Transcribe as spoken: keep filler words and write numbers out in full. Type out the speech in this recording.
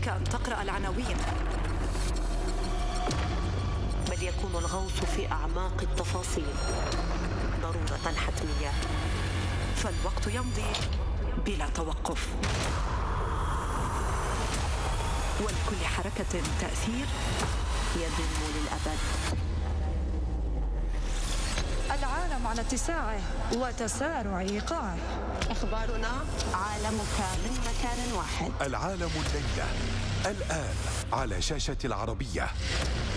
عليك أن تقرأ العناوين، بل يكون الغوص في أعماق التفاصيل ضرورة حتمية، فالوقت يمضي بلا توقف، ولكل حركة تأثير يدوم للأبد. العالم على اتساعه وتسارع إيقاعه. أخبارنا عالمك من مكان واحد. العالم الليلة الآن على شاشة العربية.